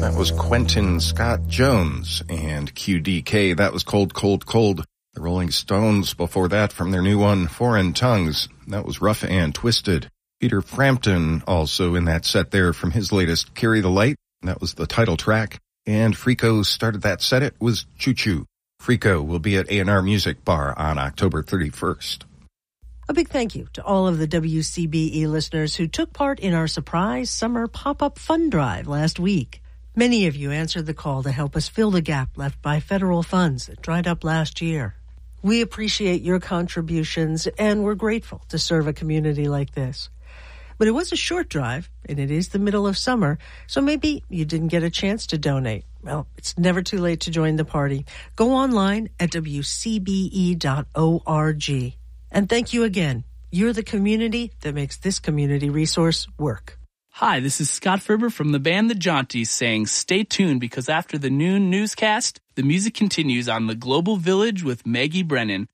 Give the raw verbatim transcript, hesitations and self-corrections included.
That was Quentin Scott Jones and Q D K. That was Cold, Cold, Cold. The Rolling Stones before that from their new one, Foreign Tongues. That was Rough and Twisted. Peter Frampton also in that set there from his latest Carry the Light. That was the title track. And Frico started that set. It was Choo Choo. Frico will be at A and R Music Bar on October thirty-first. A big thank you to all of the W C B E listeners who took part in our surprise summer pop-up fund drive last week. Many of you answered the call to help us fill the gap left by federal funds that dried up last year. We appreciate your contributions, and we're grateful to serve a community like this. But it was a short drive, and it is the middle of summer, so maybe you didn't get a chance to donate. Well, it's never too late to join the party. Go online at w c b e dot org. And thank you again. You're the community that makes this community resource work. Hi, this is Scott Ferber from the band The Jaunties saying stay tuned because after the noon newscast, the music continues on The Global Village with Maggie Brennan.